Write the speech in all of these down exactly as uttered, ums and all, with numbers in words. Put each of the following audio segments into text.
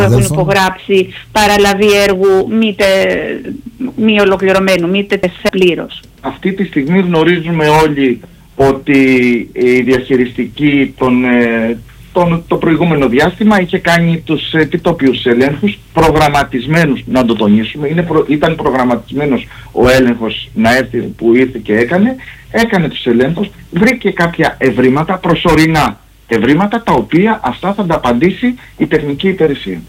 έχουν υπογράψει παραλαβή έργου μη, τε, μη ολοκληρωμένου, μη τετεσέ πλήρως. Αυτή τη στιγμή γνωρίζουμε όλοι ότι η διαχειριστική των, τον, το προηγούμενο διάστημα είχε κάνει τους επιτόπιους ελέγχους προγραμματισμένους, να το τονίσουμε. Είναι προ, ήταν προγραμματισμένος ο έλεγχος να έρθει, που ήρθε και έκανε, έκανε τους ελέγχους, βρήκε κάποια ευρήματα, προσωρινά ευρήματα, τα οποία αυτά θα τα απαντήσει η τεχνική υπηρεσία.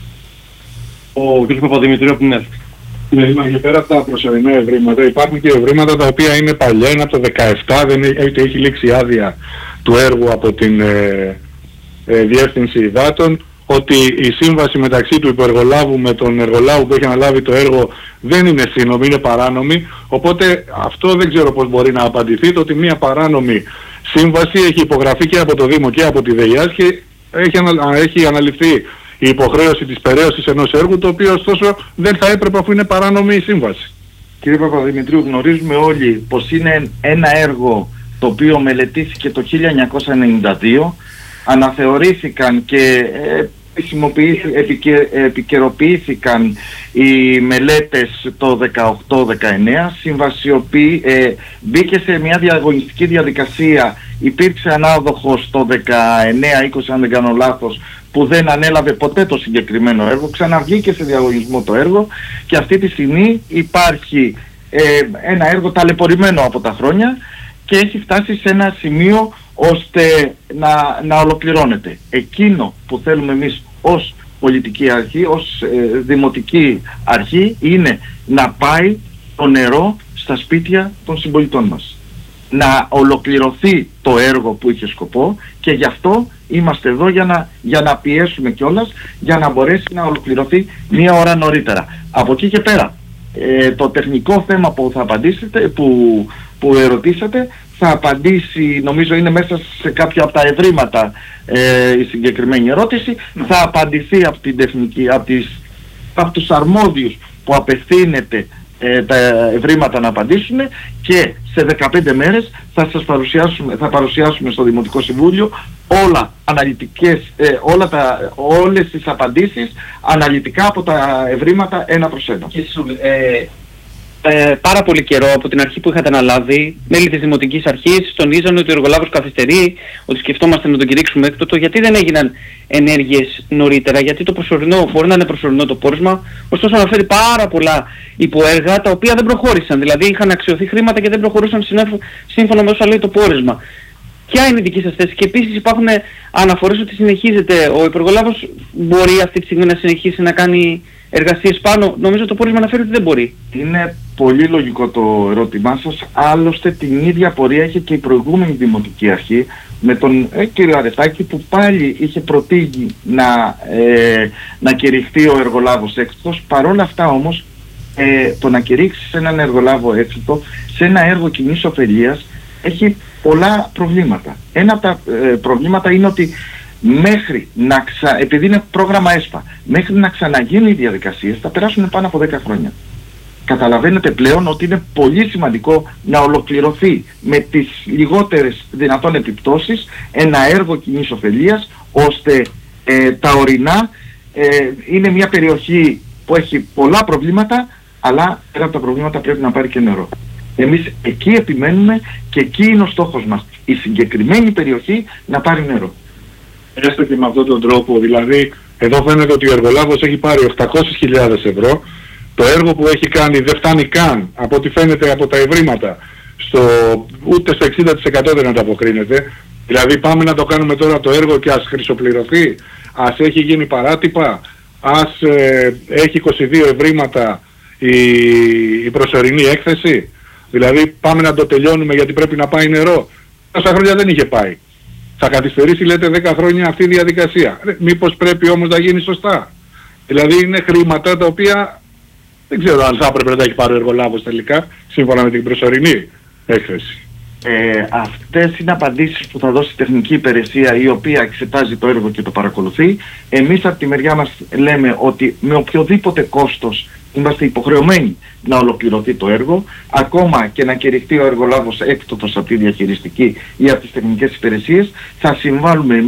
Ο κ. Παπαδημητρίου από την ΕΡΤ. Ναι, και πέρα από τα προσωρινά ευρήματα υπάρχουν και ευρήματα τα οποία είναι παλιά, είναι από το δεκαεπτά, δεν έχει, έχει λήξει άδεια του έργου από την ε, ε, Διεύθυνση Υδάτων, ότι η σύμβαση μεταξύ του υπεργολάβου με τον εργολάβο που έχει αναλάβει το έργο δεν είναι σύνομη, είναι παράνομη, οπότε αυτό δεν ξέρω πώς μπορεί να απαντηθεί, το ότι μια παράνομη σύμβαση έχει υπογραφεί και από το Δήμο και από τη ΔΕΙΑΣ και έχει, ανα, έχει αναλυφθεί η υποχρέωση της περαίωσης ενός έργου, το οποίο ωστόσο δεν θα έπρεπε αφού είναι παράνομη η σύμβαση. Κύριε Παπαδημητρίου, γνωρίζουμε όλοι πως είναι ένα έργο το οποίο μελετήθηκε το χίλια εννιακόσια ενενήντα δύο, αναθεωρήθηκαν και επικαι, επικαιροποιήθηκαν οι μελέτες το δεκαοκτώ δεκαεννέα, συμβασιοποιεί, ε, μπήκε σε μια διαγωνιστική διαδικασία, υπήρξε ανάδοχος το δεκαεννέα είκοσι αν δεν κάνω λάθος, που δεν ανέλαβε ποτέ το συγκεκριμένο έργο, ξαναβγήκε σε διαγωνισμό το έργο και αυτή τη στιγμή υπάρχει ε, ένα έργο ταλαιπωρημένο από τα χρόνια και έχει φτάσει σε ένα σημείο ώστε να, να ολοκληρώνεται. Εκείνο που θέλουμε εμείς ως πολιτική αρχή, ως ε, δημοτική αρχή, είναι να πάει το νερό στα σπίτια των συμπολιτών μας. Να ολοκληρωθεί το έργο που είχε σκοπό και γι' αυτό είμαστε εδώ για να, για να πιέσουμε κιόλας για να μπορέσει να ολοκληρωθεί μία ώρα νωρίτερα. Από εκεί και πέρα, ε, το τεχνικό θέμα που θα απαντήσετε, που, που ερωτήσατε, θα απαντήσει, νομίζω είναι μέσα σε κάποια από τα ευρήματα ε, η συγκεκριμένη ερώτηση, θα απαντηθεί από την τεχνική, από, τις, από τους αρμόδιους που απευθύνεται ε, τα ευρήματα να απαντήσουν και σε δεκαπέντε μέρες θα σας παρουσιάσουμε, θα παρουσιάσουμε στο Δημοτικό Συμβούλιο όλα αναλυτικές, ε, όλα τα, όλες τις απαντήσεις αναλυτικά από τα ευρήματα ένα προς ένα. Ε, ε, πάρα πολύ καιρό από την αρχή που είχατε αναλάβει, μέλη της Δημοτικής Αρχής τονίζανε ότι ο εργολάβος καθυστερεί, ότι σκεφτόμαστε να τον κηρύξουμε έκτοτο. Γιατί δεν έγιναν ενέργειες νωρίτερα? Γιατί το προσωρινό, μπορεί να είναι προσωρινό το πόρισμα, ωστόσο αναφέρει πάρα πολλά υποέργα τα οποία δεν προχώρησαν. Δηλαδή είχαν αξιωθεί χρήματα και δεν προχωρούσαν σύμφωνα με όσα λέει το πόρισμα. Ποια είναι η δική σας θέση? Και επίσης υπάρχουν αναφορές ότι συνεχίζεται. Ο υπεργολάβος μπορεί αυτή τη στιγμή να συνεχίσει να κάνει εργασίες πάνω? Νομίζω το πόρισμα αναφέρει ότι δεν μπορεί. Είναι πολύ λογικό το ερώτημά σας. Άλλωστε την ίδια πορεία είχε και η προηγούμενη Δημοτική Αρχή με τον ε, κύριο Αρετάκη, που πάλι είχε προτείνει να, ε, να κηρυχθεί ο εργολάβος έκτοτος. Παρόλα αυτά όμως ε, το να κηρύξεις έναν εργολάβο έκτοτο σε ένα έργο κοινής ωφελίας έχει πολλά προβλήματα. Ένα από τα ε, προβλήματα είναι ότι μέχρι να ξα... επειδή είναι πρόγραμμα ΕΣΠΑ, μέχρι να ξαναγίνουν οι διαδικασίες θα περάσουν πάνω από δέκα χρόνια. Καταλαβαίνετε πλέον ότι είναι πολύ σημαντικό να ολοκληρωθεί με τις λιγότερες δυνατόν επιπτώσεις ένα έργο κοινής ωφελίας, ώστε ε, τα ορεινά ε, είναι μια περιοχή που έχει πολλά προβλήματα, αλλά πέρα από τα προβλήματα πρέπει να πάρει και νερό. Εμείς εκεί επιμένουμε και εκεί είναι ο στόχος μας. Η συγκεκριμένη περιοχή να πάρει νερό. Έστω και με αυτόν τον τρόπο, δηλαδή εδώ φαίνεται ότι ο εργολάβος έχει πάρει οκτακόσιες χιλιάδες ευρώ. Το έργο που έχει κάνει δεν φτάνει καν, από ό,τι φαίνεται από τα ευρήματα, στο, ούτε στο εξήντα τοις εκατό δεν ανταποκρίνεται. Δηλαδή πάμε να το κάνουμε τώρα το έργο και ας χρυσοπληρωθεί, ας έχει γίνει παράτυπα, ας ε, έχει είκοσι δύο ευρήματα η, η προσωρινή έκθεση. Δηλαδή πάμε να το τελειώνουμε γιατί πρέπει να πάει νερό. Τόσα χρόνια δεν είχε πάει. Θα καθυστερήσει λέτε δέκα χρόνια αυτή η διαδικασία. Μήπως πρέπει όμως να γίνει σωστά? Δηλαδή είναι χρήματα τα οποία δεν ξέρω αν θα έπρεπε να τα έχει πάρει ο εργολάβος τελικά, σύμφωνα με την προσωρινή έκθεση. Ε, αυτές είναι απαντήσεις που θα δώσει η τεχνική υπηρεσία, η οποία εξετάζει το έργο και το παρακολουθεί. Εμείς από τη μεριά μας λέμε ότι με οποιοδήποτε κόστος είμαστε υποχρεωμένοι να ολοκληρωθεί το έργο, ακόμα και να κηρυχθεί ο εργολάβος έκτοτος από τη διαχειριστική ή από τις τεχνικές υπηρεσίες, θα συμβάλλουμε εμείς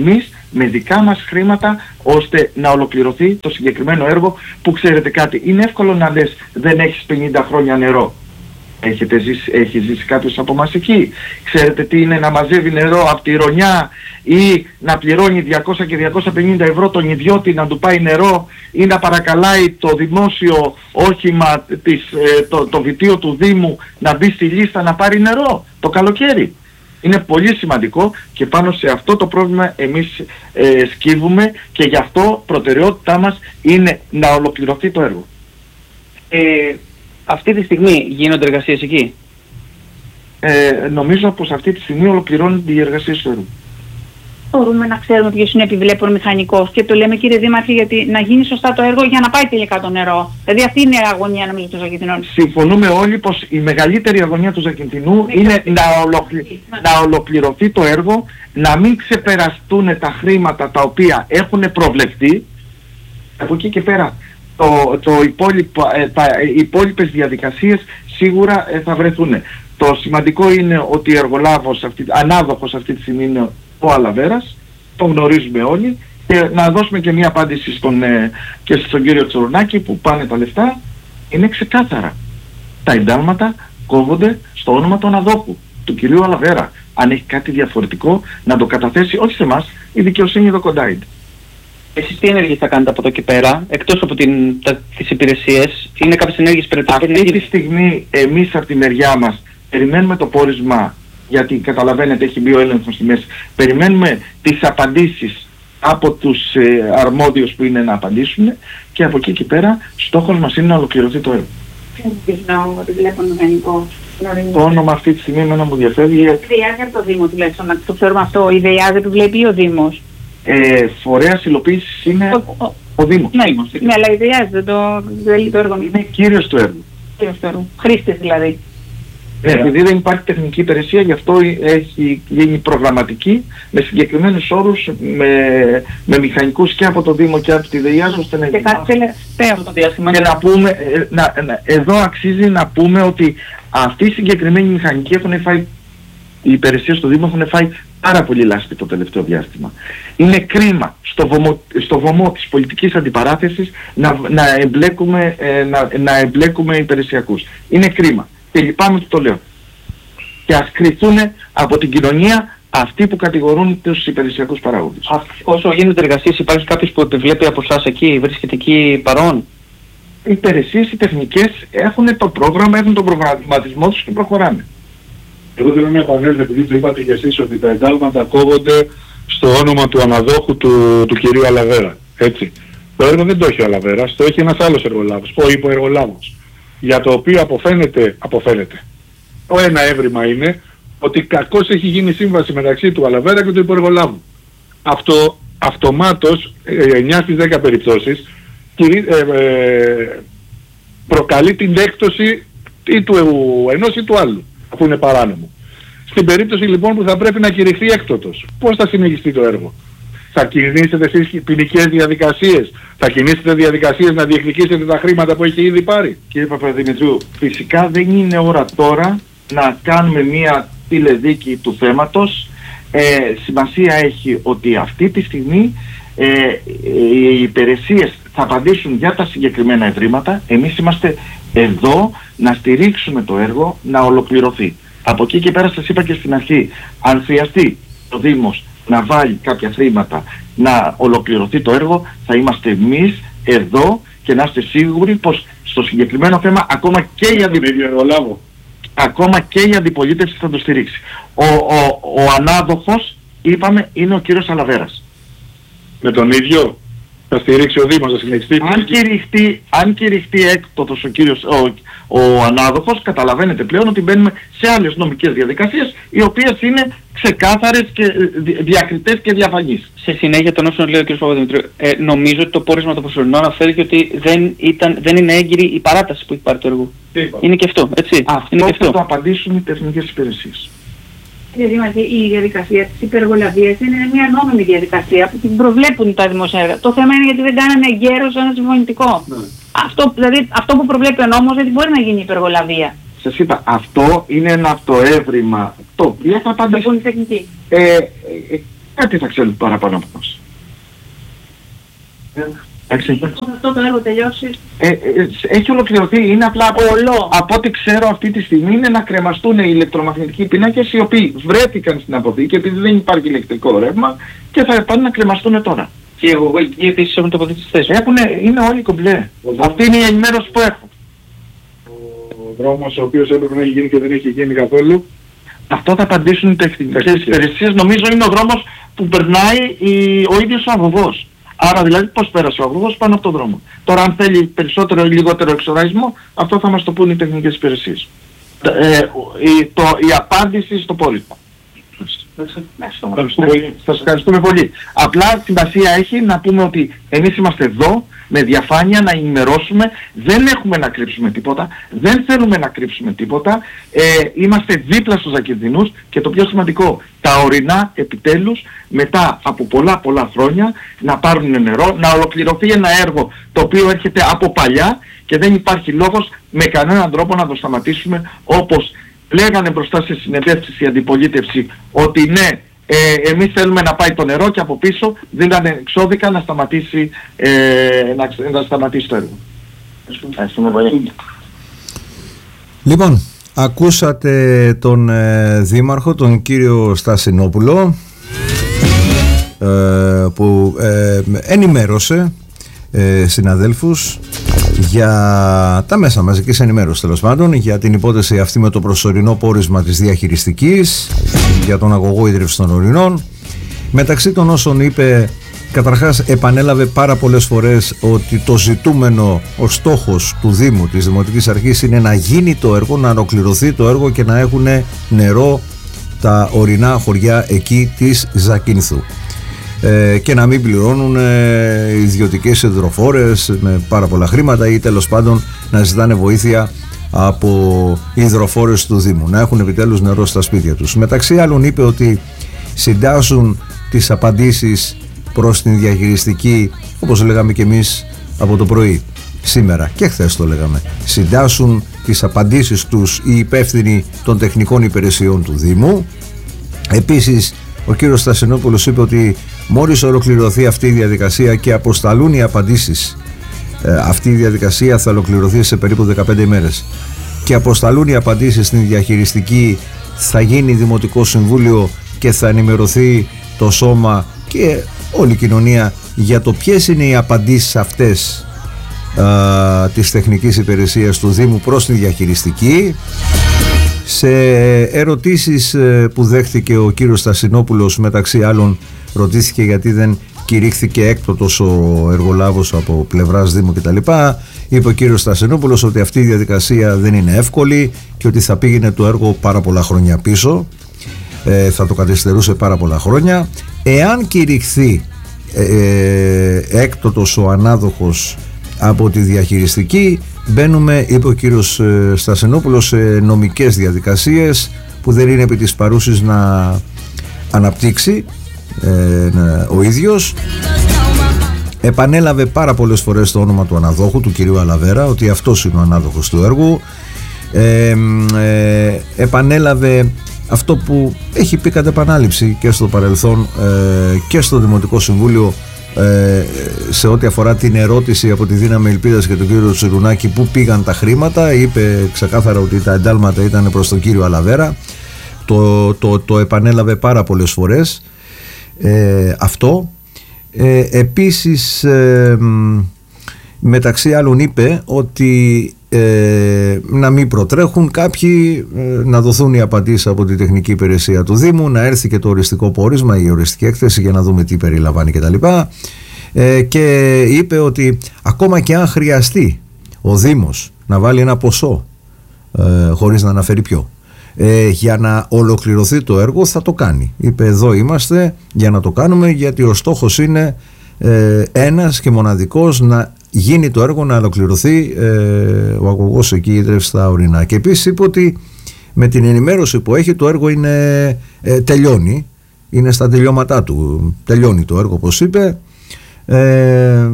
με δικά μας χρήματα ώστε να ολοκληρωθεί το συγκεκριμένο έργο που, ξέρετε κάτι, είναι εύκολο να λες δεν έχεις πενήντα χρόνια νερό. Έχετε ζήσει, έχει ζήσει κάποιος από μας εκεί? Ξέρετε τι είναι να μαζεύει νερό από τη Ρονιά ή να πληρώνει διακόσια και διακόσια πενήντα ευρώ τον ιδιώτη να του πάει νερό, ή να παρακαλάει το δημόσιο όχημα, της, ε, το, το βιτίο του Δήμου να μπει στη λίστα να πάρει νερό το καλοκαίρι? Είναι πολύ σημαντικό και πάνω σε αυτό το πρόβλημα εμείς ε, σκύβουμε, και γι' αυτό προτεραιότητά μας είναι να ολοκληρωθεί το έργο. Ε, αυτή τη στιγμή γίνονται εργασίες εκεί? Ε, νομίζω πως αυτή τη στιγμή ολοκληρώνονται οι εργασίες του έργου. Μπορούμε να ξέρουμε ποιος είναι επιβλέπων μηχανικός, και το λέμε, κύριε Δήμαρχε, γιατί να γίνει σωστά το έργο για να πάει τελικά το νερό. Δηλαδή αυτή είναι η αγωνία, νομίζω, των Ζακυνθινών. Συμφωνούμε όλοι πως η μεγαλύτερη αγωνία του Ζακυνθινού είναι να, ολοκλη... να ολοκληρωθεί το έργο, να μην ξεπεραστούν τα χρήματα τα οποία έχουν προβλεφθεί. Από εκεί και πέρα το, το υπόλοιπο, ε, τα υπόλοιπες διαδικασίες σίγουρα ε, θα βρεθούν. Το σημαντικό είναι ότι ο εργολάβος, αυτή, ανάδοχος αυτή τη στιγμή είναι ο Αλαβέρας, το γνωρίζουμε όλοι, και να δώσουμε και μια απάντηση στον, ε, και στον κύριο Τσορνάκη που πάνε τα λεφτά. Είναι ξεκάθαρα. Τα εντάλματα κόβονται στο όνομα του αναδόχου, του κυρίου Αλαβέρα. Αν έχει κάτι διαφορετικό να το καταθέσει, όχι σε εμάς, η δικαιοσύνη εδώ κοντά είναι. Εσείς τι ενέργειες θα κάνετε από εδώ και πέρα, εκτός από την, τα, τις υπηρεσίες? Είναι κάποιες ενέργειες περαιτέρω? Αυτή τη στιγμή εμείς από τη μεριά μας περιμένουμε το πόρισμα, γιατί καταλαβαίνετε έχει μπει ο έλεγχος στη μέση. Περιμένουμε τις απαντήσεις από τους ε, αρμόδιους που είναι να απαντήσουν, και από εκεί και πέρα στόχος μας είναι να ολοκληρωθεί το έργο. Το όνομα αυτή τη στιγμή εμένα μου διαφεύγει. Ιδεάζει από το Δήμο τουλάχιστον, να το ξέρουμε αυτό. Ιδεάζει, επιβλέπει ο Δήμος. Ε, φορέας υλοποίησης είναι ο, ο, ο Δήμος. Ναι, ναι, αλλά ιδεάζεται το, το έργο. Είναι κύριος του έργου. Κύριος του έργου. Χρήστης δηλαδή. Ε, επειδή δεν υπάρχει τεχνική υπηρεσία, γι' αυτό έχει γίνει προγραμματική με συγκεκριμένους όρους, με, με μηχανικούς και από το Δήμο και από τη ΔΕΙΑΖ, ώστε να και κάτι τελευταίο το διάστημα. Και να πούμε, να, να, εδώ αξίζει να πούμε ότι αυτοί οι συγκεκριμένοι μηχανικοί έχουν φάει, οι υπηρεσίες του Δήμου έχουν φάει πάρα πολύ λάσπη το τελευταίο διάστημα. Είναι κρίμα στο βωμό, στο βωμό της πολιτικής αντιπαράθεσης να, να, εμπλέκουμε, να, να εμπλέκουμε υπηρεσιακούς. Είναι κρίμα. Και λυπάμαι που το λέω. Και ας κριθούν από την κοινωνία αυτοί που κατηγορούν τους υπηρεσιακούς παράγοντες. Όσο γίνονται εργασίες, υπάρχει κάποιος που επιβλέπει από εσάς εκεί, βρίσκεται εκεί παρόν? Οι υπηρεσίες, οι τεχνικές έχουν το πρόγραμμα, έχουν τον προγραμματισμό τους και προχωράνε. Εγώ θέλω να επανέλθω, επειδή το είπατε και εσείς, ότι τα εντάλματα κόβονται στο όνομα του αναδόχου του, του κυρίου Αλαβέρα. Έτσι. Το έργο δεν το έχει ο Αλαβέρας, το έχει ένας άλλος εργολάβος, ο υποεργολάβος. Για το οποίο αποφαίνεται, αποφαίνεται. Το ένα έβριμα είναι ότι κακώς έχει γίνει σύμβαση μεταξύ του Αλαβέρα και του υποεργολάβου. Αυτό αυτομάτως, εννιά στις δέκα περιπτώσεις, ε, ε, προκαλεί την έκπτωση ή του ενός ή του άλλου, αφού είναι παράνομο. Στην περίπτωση λοιπόν που θα πρέπει να κηρυχθεί έκτοτος, πώς θα συνεχιστεί το έργο? Θα κινήσετε εσείς ποινικές διαδικασίες, θα κινήσετε διαδικασίες να διεκδικήσετε τα χρήματα που έχει ήδη πάρει? Κύριε Παπαδημητρίου, φυσικά δεν είναι ώρα τώρα να κάνουμε μία τηλεδίκη του θέματος. Ε, σημασία έχει ότι αυτή τη στιγμή ε, οι υπηρεσίες θα απαντήσουν για τα συγκεκριμένα ευρήματα. Εμείς είμαστε εδώ να στηρίξουμε το έργο να ολοκληρωθεί. Από εκεί και πέρα σας είπα και στην αρχή, αν χρειαστεί το Δήμος να βάλει κάποια χρήματα να ολοκληρωθεί το έργο, θα είμαστε εμείς εδώ, και να είστε σίγουροι πως στο συγκεκριμένο θέμα ακόμα και η, αντι... ακόμα και η αντιπολίτευση θα το στηρίξει. Ο, ο, ο ανάδοχος, είπαμε, είναι ο κύριος Αλαβέρας. Με τον ίδιο θα στηρίξει ο Δήμος, θα συνεχιστεί? Αν κηρυχτεί, αν κηρυχτεί έκτοτος ο κύριος, ο, ο ανάδοχος, καταλαβαίνετε πλέον ότι μπαίνουμε σε άλλες νομικές διαδικασίες, οι οποίες είναι ξεκάθαρες και διακριτές και διαφανείς. Σε συνέχεια των όσων λέει ο κ. Παπαδημητρίου, ε, νομίζω ότι το πόρισμα το προσωρινό αναφέρει και ότι δεν, ήταν, δεν είναι έγκυρη η παράταση που έχει πάρει το έργο. Είναι και αυτό, έτσι? Αυτό είναι θα και αυτό. το απαντήσουν οι τεχνικές υπηρεσίες. Κύριε Δήμαρχε, η διαδικασία της υπεργολαβίας είναι μια νόμιμη διαδικασία που την προβλέπουν τα δημόσια έργα. Το θέμα είναι γιατί δεν κάνανε εγκαίρως ένα συμφωνητικό. Ναι. Αυτό, δηλαδή, αυτό που προβλέπει ο νόμος δεν μπορεί να γίνει υπεργολαβία. Σας είπα, αυτό είναι ένα από το έβριμα το οποίο θα απαντήσει. τεχνική. Ε, ε, ε, κάτι θα ξέρουν παραπάνω από μας. Έχει. Αυτό το έργο τελειώσει. Ε, ε, έχει ολοκληρωθεί. Είναι απλά από, από ό,τι ξέρω αυτή τη στιγμή είναι να κρεμαστούν οι ηλεκτρομαγνητικοί πίνακες οι οποίοι βρέθηκαν στην αποθήκη επειδή δεν υπάρχει ηλεκτρικό ρεύμα και θα πάνε να κρεμαστούν τώρα. Και οι αγωγοί επίσης έχουν τοποθετήσει τις θέσεις. Είναι όλοι κομπλέ. Αυτή είναι η ενημέρωση που έχω. Ο δρόμος ο οποίος έπρεπε να έχει γίνει και δεν έχει γίνει καθόλου. Αυτό θα απαντήσουν οι τεχνικές υπηρεσίες. Νομίζω είναι ο δρόμος που περνάει η, ο ίδιος ο αγωγός. Άρα δηλαδή πώς πέρασε ο αγωγός πάνω από τον δρόμο. Τώρα αν θέλει περισσότερο ή λιγότερο εξοραισμό, αυτό θα μας το πούν οι τεχνικές υπηρεσίες. Ε, η, το, η απάντηση στο πόλεμο. Σας ευχαριστούμε πολύ. Απλά σημασία έχει να πούμε ότι εμείς είμαστε εδώ με διαφάνεια να ενημερώσουμε, δεν έχουμε να κρύψουμε τίποτα, δεν θέλουμε να κρύψουμε τίποτα, ε, είμαστε δίπλα στους ακινδυνούς και το πιο σημαντικό, τα ορεινά επιτέλους μετά από πολλά πολλά χρόνια να πάρουν νερό, να ολοκληρωθεί ένα έργο το οποίο έρχεται από παλιά και δεν υπάρχει λόγος με κανέναν τρόπο να το σταματήσουμε, όπως λέγανε μπροστά σε συνεντεύξεις η αντιπολίτευση ότι ναι, ε, εμείς θέλουμε να πάει το νερό και από πίσω δίνανε εξώδικα να σταματήσει, ε, να, να σταματήσει το έργο. Ευχαριστούμε πολύ. Λοιπόν, ακούσατε τον ε, Δήμαρχο, τον κύριο Στασινόπουλο, ε, που ε, ενημέρωσε ε, συναδέλφους για τα μέσα μαζικής ενημέρωσης, τέλος πάντων, για την υπόθεση αυτή με το προσωρινό πόρισμα της διαχειριστικής, για τον αγωγό ίδρυυσης των ορεινών. Μεταξύ των όσων είπε, καταρχάς επανέλαβε πάρα πολλές φορές ότι το ζητούμενο, ο στόχος του Δήμου, της Δημοτικής Αρχής, είναι να γίνει το έργο, να ολοκληρωθεί το έργο και να έχουν νερό τα ορεινά χωριά εκεί της Ζακίνθου. Ε, και να μην πληρώνουν ε, ιδιωτικές υδροφόρες με πάρα πολλά χρήματα ή τέλος πάντων να ζητάνε βοήθεια από υδροφόρες του Δήμου, να έχουν επιτέλους νερό στα σπίτια τους. Μεταξύ άλλων είπε ότι συντάσσουν τις απαντήσεις προς την διαχειριστική, όπως λέγαμε και εμείς από το πρωί σήμερα και χθες το λέγαμε, συντάσσουν τις απαντήσεις τους οι υπεύθυνοι των τεχνικών υπηρεσιών του Δήμου. Επίσης ο κύριος Στασινόπουλος είπε ότι μόλις ολοκληρωθεί αυτή η διαδικασία και αποσταλούν οι απαντήσεις, ε, αυτή η διαδικασία θα ολοκληρωθεί σε περίπου δεκαπέντε ημέρες, και αποσταλούν οι απαντήσεις στην διαχειριστική, θα γίνει Δημοτικό Συμβούλιο και θα ενημερωθεί το σώμα και όλη η κοινωνία για το ποιες είναι οι απαντήσεις αυτές ε, της τεχνικής υπηρεσίας του Δήμου προς τη διαχειριστική. Σε ερωτήσεις που δέχθηκε ο κύριος Στασινόπουλος, μεταξύ άλλων ρωτήθηκε γιατί δεν κηρύχθηκε έκτοτος ο εργολάβος από πλευράς Δήμου κτλ. Είπε ο κύριος Στασινόπουλος ότι αυτή η διαδικασία δεν είναι εύκολη και ότι θα πήγαινε το έργο πάρα πολλά χρόνια πίσω, ε, θα το καθυστερούσε πάρα πολλά χρόνια. Εάν κηρυχθεί ε, έκτοτος ο ανάδοχος από τη διαχειριστική, μπαίνουμε, είπε ο κύριος Στασινόπουλος, σε νομικές διαδικασίες που δεν είναι επί της παρούσης να αναπτύξει ε, ο ίδιος. Επανέλαβε πάρα πολλές φορές το όνομα του αναδόχου, του κυρίου Αλαβέρα, ότι αυτός είναι ο ανάδοχος του έργου. ε, ε, επανέλαβε αυτό που έχει πει κατ' επανάληψη και στο παρελθόν ε, και στο Δημοτικό Συμβούλιο, σε ό,τι αφορά την ερώτηση από τη Δύναμη Ελπίδας και τον κύριο Τσιρουνάκη πού πήγαν τα χρήματα. Είπε ξεκάθαρα ότι τα εντάλματα ήταν προς τον κύριο Αλαβέρα. Το, το, το επανέλαβε πάρα πολλές φορές ε, αυτό. ε, Επίσης ε, μεταξύ άλλων είπε ότι ε, να μην προτρέχουν κάποιοι, ε, να δοθούν οι απαντήσεις από τη τεχνική υπηρεσία του Δήμου, να έρθει και το οριστικό πόρισμα, η οριστική έκθεση, για να δούμε τι περιλαμβάνει κτλ. Ε, και είπε ότι ακόμα και αν χρειαστεί ο Δήμος να βάλει ένα ποσό, ε, χωρίς να αναφέρει ποιο, ε, για να ολοκληρωθεί το έργο, θα το κάνει. Είπε εδώ είμαστε για να το κάνουμε, γιατί ο στόχος είναι ε, ένας και μοναδικός, να γίνει το έργο, να ολοκληρωθεί ε, ο αγωγός εκεί ίδρυυση στα ορεινά. Και επίσης είπε ότι με την ενημέρωση που έχει το έργο είναι, ε, τελειώνει, είναι στα τελειώματά του, τελειώνει το έργο όπως είπε. Ε,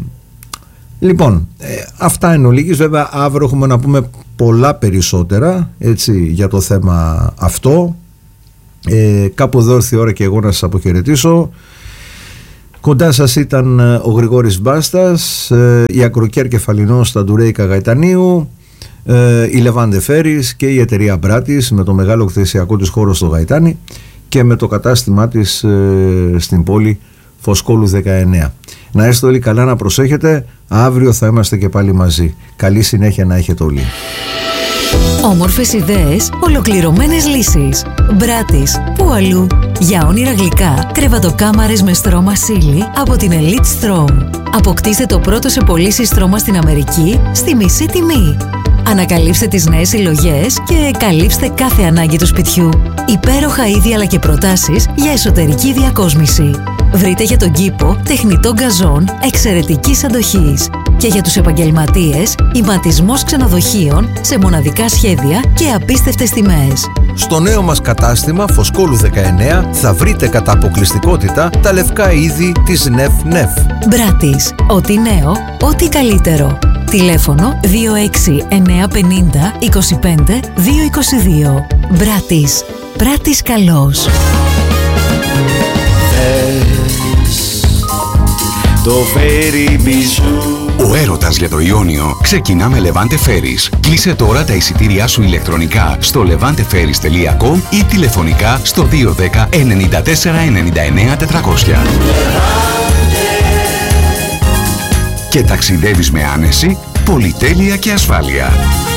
λοιπόν, ε, αυτά εν ολίγης. Βέβαια αύριο έχουμε να πούμε πολλά περισσότερα, έτσι, για το θέμα αυτό. ε, κάπου εδώ ήρθε η ώρα και εγώ να σας αποχαιρετήσω. Κοντά σας ήταν ο Γρηγόρης Μπάστας, η Ακροκέρ Κεφαλινός στα Ντουρέικα Γαϊτανίου, η Λεβάντε Φέρις και η εταιρεία Μπράτης με το μεγάλο κτησιακό της χώρο στο Γαϊτάνι και με το κατάστημά της στην πόλη Φωσκόλου δεκαεννέα. Να είστε όλοι καλά, να προσέχετε. Αύριο θα είμαστε και πάλι μαζί. Καλή συνέχεια να έχετε όλοι. Όμορφες ιδέες, ολοκληρωμένες λύσεις. Μπράτης, πού αλλού? Για όνειρα γλυκά, κρεβατοκάμαρες με στρώμα σίλι από την Elite Strom. Αποκτήστε το πρώτο σε πωλήσεις στρώμα στην Αμερική στη μισή τιμή. Ανακαλύψτε τις νέες συλλογές και καλύψτε κάθε ανάγκη του σπιτιού. Υπέροχα είδη αλλά και προτάσεις για εσωτερική διακόσμηση. Βρείτε για τον κήπο τεχνητό γκαζόν εξαιρετικής αντοχής. Και για τους επαγγελματίες, ηματισμός ξενοδοχείων σε μοναδικά σχέδια και απίστευτες τιμές. Στο νέο μας κατάστημα Φωσκόλου δεκαεννέα θα βρείτε κατά αποκλειστικότητα τα λευκά είδη της νεφ νεφ. Μπράτης, ό,τι νέο, ό,τι καλύτερο. Τηλέφωνο δύο έξι εννιά πενήντα είκοσι πέντε δύο είκοσι δύο. Μπράτης, πράτης καλός. Το Ferry Bijou. Ο έρωτας για το Ιόνιο ξεκινά με Levante Ferries. Κλείσε τώρα τα εισιτήριά σου ηλεκτρονικά στο levante ferries τελεία com ή τηλεφωνικά στο δύο ένα μηδέν εννιά τέσσερα εννιά εννιά τετρακόσια. Και ταξιδεύεις με άνεση, πολυτέλεια και ασφάλεια.